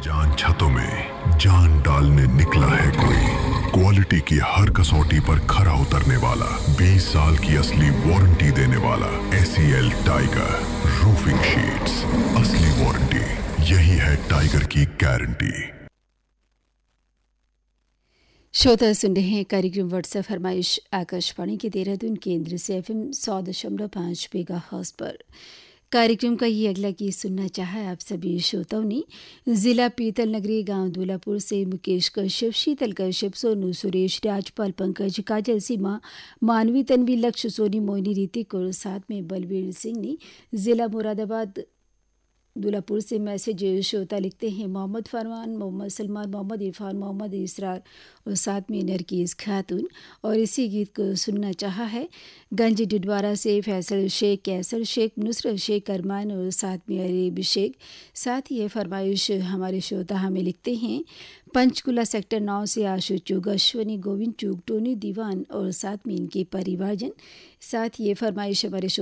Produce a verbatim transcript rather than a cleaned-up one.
जान छतों में जान डालने निकला है कोई, क्वालिटी की हर कसौटी पर खरा उतरने वाला, बीस साल की असली वारंटी देने वाला। एसीएल टाइगर रूफिंग शीट्स, असली वारंटी, यही है टाइगर की गारंटी। श्रोता सुन रहे हैं कार्यक्रम व्हाट्सएप फरमाइश आकाशवाणी के देहरादून केंद्र से एफएम सौ दशमलव पाँच मेगाहर्ट्ज पर। कार्यक्रम का ये अगला गीत सुनना चाहा आप सभी श्रोताओं ने। जिला पीतल नगरी गांव दूलापुर से मुकेश कश्यप, शीतल कश्यप, सोनू, सुरेश, राजपाल, पंकज, काजल, सीमा, मानवी, तन्वी, लक्ष्य, सोनी, मोहिनी, ऋतिक और साथ में बलवीर सिंह ने जिला मुरादाबाद दूलापुर से मैसेज श्रोता लिखते हैं मोहम्मद फरमान, मोहम्मद सलमान, मोहम्मद इरफान, मोहम्मद इसरार और साथ में नरकीस खातून। और इसी गीत को सुनना चाहा है गंज डिडवारा से फैसल शेख, कैसर शेख, नुसरत शेख, अरमान और साथ में अरेब शेख। साथ ही ये फरमाइश हमारे श्रोता हमें लिखते हैं पंचकुला सेक्टर नौ से आशु चुग, अश्वनी, गोविंद चुग, टोनी दीवान और साथ में इनके परिवारजन। साथ ही ये फरमाइश हमारे